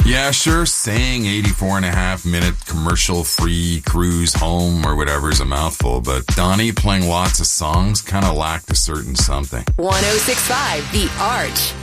Yeah, sure, saying 84.5-minute commercial-free cruise home or whatever is a mouthful, but Donnie playing lots of songs kind of lacked a certain something. 106.5 The Arch.